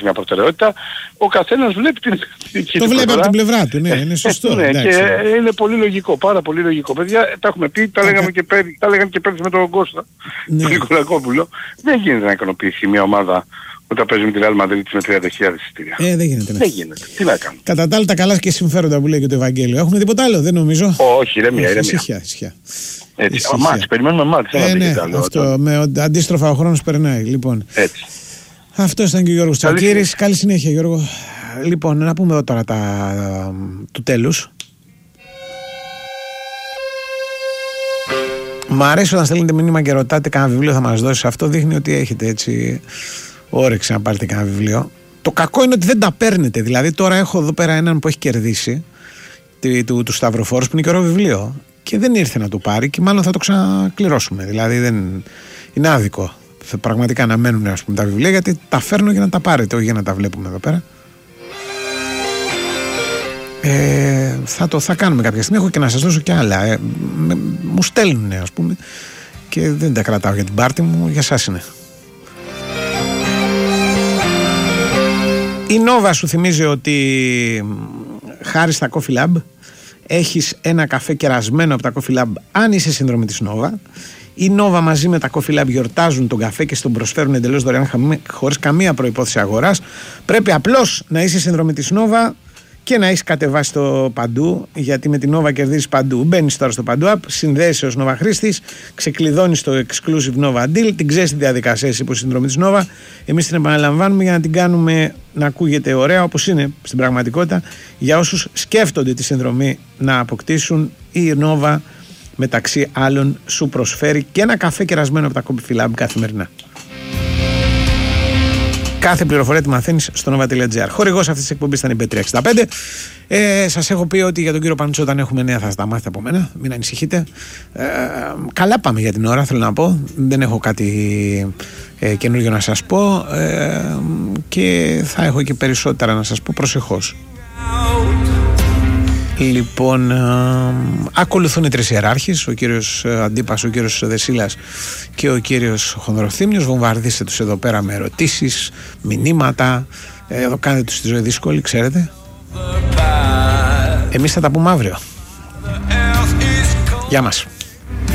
μας μια προτεραιότητα, ο καθένας βλέπει την το βλέπει από την πλευρά του, ναι, είναι σωστό. Ναι, και είναι πολύ λογικό, πάρα πολύ λογικό. Παιδιά, τα έχουμε πει, τα λέγαμε και πέρυσι με τον Κώστα, τον Νικολακόπουλο. Δεν γίνεται να ικανοποιήσει μια ομάδα όταν παίζει με τη Real Madrid με 30.000 εισιτήρια. Δεν γίνεται. Δεν γίνεται. Τι να κάνουμε. Κατά τα άλλα, τα καλά και συμφέροντα που λέει και το Ευαγγέλιο. Έχουμε τίποτα άλλο, δεν νομίζω. Όχι, ηρεμία. Ισχύα. Έτσι. Μάτς, περιμένουμε μάτς. Ναι, αυτό. Με αντίστροφα ο χρόνος περνάει. Λοιπόν. Έτσι. Αυτό ήταν και ο Γιώργος Τσακύρης. Καλή συνέχεια, Γιώργο. Λοιπόν, να πούμε εδώ τώρα του τέλους. Μ' αρέσει όταν στέλνετε μήνυμα και ρωτάτε κανένα βιβλίο θα μας δώσει. Αυτό δείχνει ότι έχετε έτσι όρεξη να πάρετε κανένα βιβλίο. Το κακό είναι ότι δεν τα παίρνετε. Δηλαδή, τώρα έχω εδώ πέρα έναν που έχει κερδίσει του Σταυροφόρου που είναι και ωραίο βιβλίο. Και δεν ήρθε να το πάρει και μάλλον θα το ξανακληρώσουμε. Δηλαδή, δεν είναι άδικο. Πραγματικά να μένουν, ας πούμε, τα βιβλία, γιατί τα φέρνω για να τα πάρετε, όχι για να τα βλέπουμε εδώ πέρα. Θα κάνουμε κάποια στιγμή. Έχω και να σας δώσω και άλλα. Μου στέλνουν, ας πούμε, και δεν τα κρατάω για την πάρτι μου, για σας είναι. Η Nova σου θυμίζει ότι χάρη στα Coffee Lab έχεις ένα καφέ κερασμένο από τα Coffee Lab αν είσαι σύνδρομη της Nova. Η Nova μαζί με τα Coffee Lab γιορτάζουν τον καφέ και στον προσφέρουν εντελώς δωρεάν χωρίς καμία προϋπόθεση αγοράς. Πρέπει απλώς να είσαι σύνδρομη της Nova και να έχεις κατεβάσει το παντού, γιατί με την Nova κερδίζεις παντού. Μπαίνεις τώρα στο παντού app, συνδέεσαι ως Nova χρήστης, ξεκλειδώνεις το exclusive Nova Deal, την ξέρεις τη διαδικασία εσύ που σύνδρομη της Nova. Εμείς την επαναλαμβάνουμε για να την κάνουμε να ακούγεται ωραία όπως είναι στην πραγματικότητα για όσους σκέφτονται τη συνδρομή να αποκτήσουν. Η Nova μεταξύ άλλων σου προσφέρει και ένα καφέ κερασμένο από τα Coffee Lab καθημερινά. Κάθε πληροφορία τη μαθαίνεις στο nova.gr. Χορηγός αυτής της εκπομπής ήταν η Bet365. Σας έχω πει ότι για τον κύριο Πανούτσο όταν έχουμε νέα θα τα μάθετε από μένα. Μην ανησυχείτε. Καλά πάμε για την ώρα, θέλω να πω. Δεν έχω κάτι καινούργιο να σας πω. Και θα έχω και περισσότερα να σας πω προσεχώς. Λοιπόν, ακολουθούν οι τρεις ιεράρχες, ο κύριος Αντίπας, ο κύριος Δεσίλας και ο κύριος Χονδροθύμιος. Βομβαρδίστε τους εδώ πέρα με ερωτήσεις, μηνύματα. Εδώ κάνετε τους τη ζωή δύσκολη, ξέρετε. Εμείς θα τα πούμε αύριο. Γεια μας.